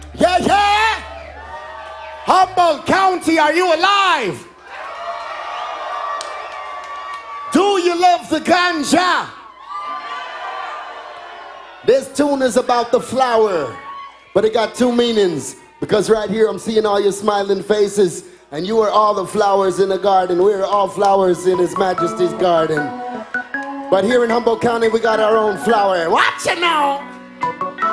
Yeah, yeah. Humboldt County, are you alive? Do you love the ganja? This tune is about the flower, but it got two meanings. Because right here I'm seeing all your smiling faces, and you are all the flowers in the garden. We're all flowers in His Majesty's garden. But here in Humboldt County we got our own flower. Watch it now!